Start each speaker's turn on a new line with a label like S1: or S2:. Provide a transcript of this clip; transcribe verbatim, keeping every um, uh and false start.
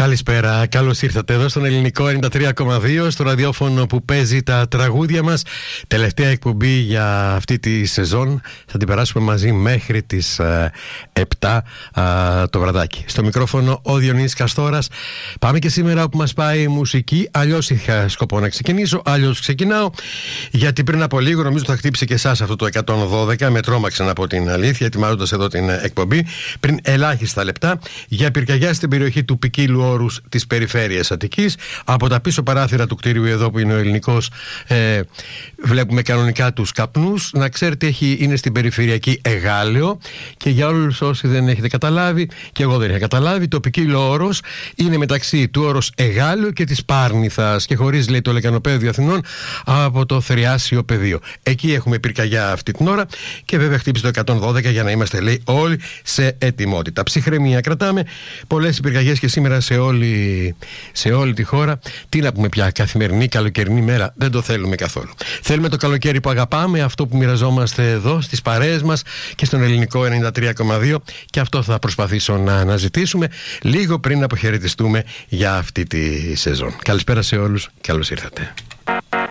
S1: Καλησπέρα, καλώς ήρθατε εδώ στον Ελληνικό ενενήντα τρία κόμμα δύο, στο ραδιόφωνο που παίζει τα τραγούδια μας. Τελευταία εκπομπή για αυτή τη σεζόν. Θα την περάσουμε μαζί μέχρι τις ε, επτά ε, το βραδάκι. Στο μικρόφωνο ο Διονύσης Καστόρας. Πάμε και σήμερα όπου μας πάει η μουσική. Αλλιώς είχα σκοπό να ξεκινήσω, αλλιώς ξεκινάω. Γιατί πριν από λίγο, νομίζω θα χτύψει και εσάς αυτό το εκατόν δώδεκα. Με τρόμαξε να πω την αλήθεια, ετοιμάζοντας εδώ την εκπομπή. Πριν ελάχιστα λεπτά, για πυρκαγιά στην περιοχή του Ποικίλου Όρους της περιφέρειας Αττικής. Από τα πίσω παράθυρα του κτίριου εδώ που είναι ο Ελληνικός, ε, βλέπουμε κανονικά τους καπνούς. Να ξέρετε, έχει, είναι στην περιφερειακή Εγάλεο. Και για όλους όσοι δεν έχετε καταλάβει, και εγώ δεν είχα καταλάβει, το Ποικίλο Όρος είναι μεταξύ του όρος Εγάλεο και της Πάρνηθας. Και χωρίς, λέει, το Λεκανοπαίδιο Αθηνών από το Θριάσιο πεδίο. Εκεί έχουμε πυρκαγιά αυτή την ώρα. Και βέβαια χτύπησε το εκατόν δώδεκα για να είμαστε, λέει, όλοι σε ετοιμότητα. Ψυχραιμία κρατάμε. Πολλές πυρκαγιές και σήμερα σε όλη, σε όλη τη χώρα. Τι να πούμε πια, καθημερινή καλοκαιρινή μέρα δεν το θέλουμε καθόλου. Θέλουμε το καλοκαίρι που αγαπάμε, αυτό που μοιραζόμαστε εδώ στις παρέες μας και στον Ελληνικό ενενήντα τρία κόμμα δύο, και αυτό θα προσπαθήσω να αναζητήσουμε λίγο πριν αποχαιρετιστούμε για αυτή τη σεζόν. Καλησπέρα σε όλους, καλώς ήρθατε.